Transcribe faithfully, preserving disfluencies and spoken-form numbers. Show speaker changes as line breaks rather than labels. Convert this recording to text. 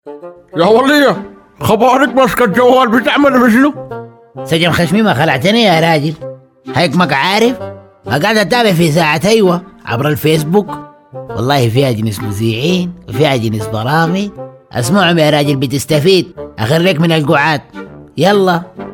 يا ولية، خبارك ماسكة الجوال بتعمل بشنو؟
سجن خشمي ما خلعتني يا راجل. هيك ماك عارف قاعد اتابع في ساعة ايوه عبر الفيسبوك. والله فيها جنس مذيعين وفيها جنس برامج. اسمعهم يا راجل بتستفيد. اخريك من القعاد. يلا